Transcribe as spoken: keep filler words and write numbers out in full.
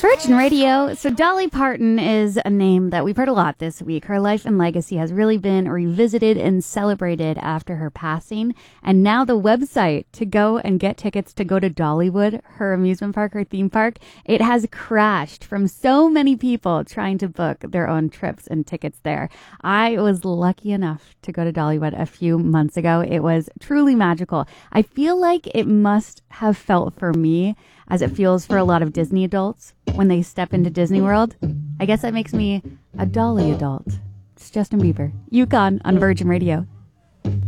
Virgin Radio. So Dolly Parton is a name that we've heard a lot this week. Her life and legacy has really been revisited and celebrated after her passing. And now the website to go and get tickets to go to Dollywood, her amusement park, her theme park, it has crashed from so many people trying to book their own trips and tickets there. I was lucky enough to go to Dollywood a few months ago. It was truly magical. I feel like it must have felt for me as it feels for a lot of Disney adults when they step into Disney World. I guess that makes me a Dolly adult. It's Justin Bieber. Yukon on Virgin Radio.